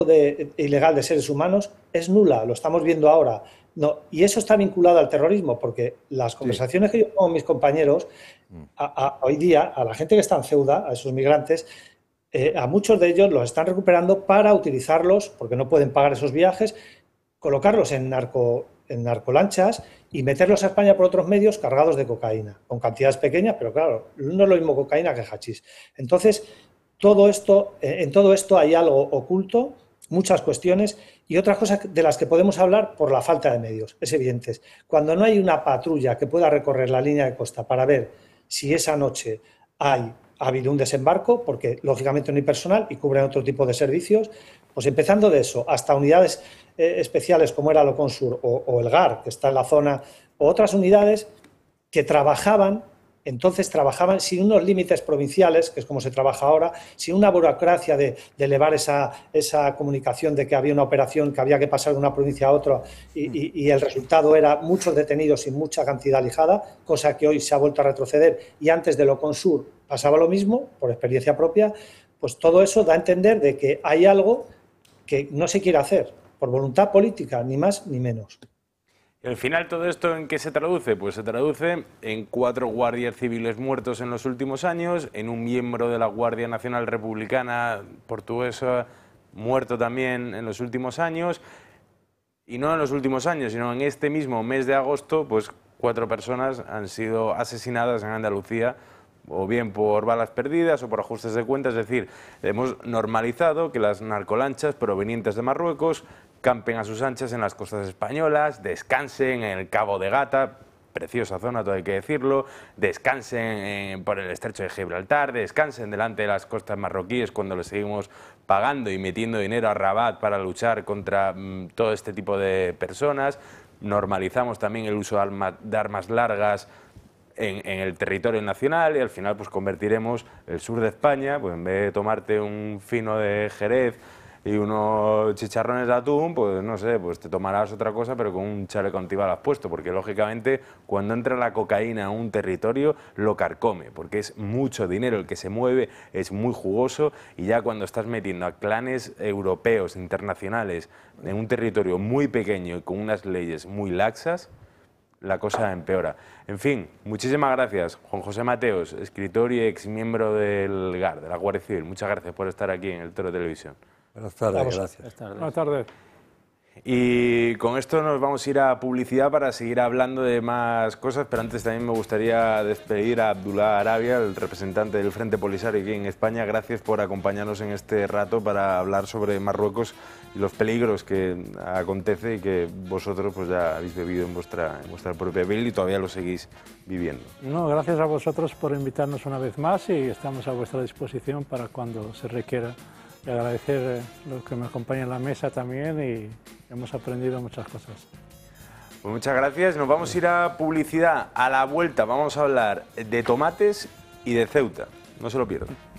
ilegal de seres humanos es nula, lo estamos viendo ahora. No, y eso está vinculado al terrorismo, porque las conversaciones que yo tengo con mis compañeros, hoy día, a la gente que está en Ceuta, a esos migrantes, a muchos de ellos los están recuperando para utilizarlos, porque no pueden pagar esos viajes, colocarlos en narcolanchas y meterlos a España por otros medios cargados de cocaína, con cantidades pequeñas, pero claro, no es lo mismo cocaína que hachís. Entonces, en todo esto hay algo oculto, muchas cuestiones y otras cosas de las que podemos hablar por la falta de medios, es evidente. Cuando no hay una patrulla que pueda recorrer la línea de costa para ver si esa noche ha habido un desembarco, porque lógicamente no hay personal y cubren otro tipo de servicios, pues empezando de eso hasta unidades especiales como era Loconsur o el GAR, que está en la zona, o otras unidades que trabajaban sin unos límites provinciales, que es como se trabaja ahora, sin una burocracia de elevar esa comunicación de que había una operación que había que pasar de una provincia a otra y el resultado era muchos detenidos y mucha cantidad lijada, cosa que hoy se ha vuelto a retroceder y antes de Loconsur pasaba lo mismo, por experiencia propia, pues todo eso da a entender de que hay algo que no se quiere hacer por voluntad política, ni más ni menos. Y al final, ¿todo esto en qué se traduce? Pues se traduce en 4 guardias civiles muertos en los últimos años, en un miembro de la Guardia Nacional Republicana portuguesa muerto también en los últimos años, y no en los últimos años, sino en este mismo mes de agosto, pues 4 personas han sido asesinadas en Andalucía, o bien por balas perdidas o por ajustes de cuentas. Es decir, hemos normalizado que las narcolanchas provenientes de Marruecos campen a sus anchas en las costas españolas, descansen en el Cabo de Gata, preciosa zona, todo hay que decirlo, descansen por el estrecho de Gibraltar, descansen delante de las costas marroquíes cuando les seguimos pagando y metiendo dinero a Rabat para luchar contra todo este tipo de personas. Normalizamos también el uso de armas largas en el territorio nacional y al final pues convertiremos el sur de España, pues en vez de tomarte un fino de Jerez y unos chicharrones de atún, pues no sé, pues te tomarás otra cosa pero con un chaleco antibalas puesto, porque lógicamente cuando entra la cocaína a un territorio lo carcome, porque es mucho dinero el que se mueve, es muy jugoso y ya cuando estás metiendo a clanes europeos, internacionales, en un territorio muy pequeño y con unas leyes muy laxas, la cosa empeora. En fin, muchísimas gracias, Juan José Mateos, escritor y exmiembro del GAR, de la Guardia Civil. Muchas gracias por estar aquí en el Toro Televisión. Buenas tardes, gracias. Buenas tardes. Y con esto nos vamos a ir a publicidad para seguir hablando de más cosas, pero antes también me gustaría despedir a Abdullah Arabia, el representante del Frente Polisario aquí en España. Gracias por acompañarnos en este rato para hablar sobre Marruecos y los peligros que acontece y que vosotros pues ya habéis vivido en vuestra propia piel y todavía lo seguís viviendo. No, gracias a vosotros por invitarnos una vez más y estamos a vuestra disposición para cuando se requiera. Y agradecer a los que me acompañan en la mesa también y hemos aprendido muchas cosas. Pues muchas gracias. Nos vamos a ir a publicidad. A la vuelta vamos a hablar de tomates y de Ceuta. No se lo pierdan.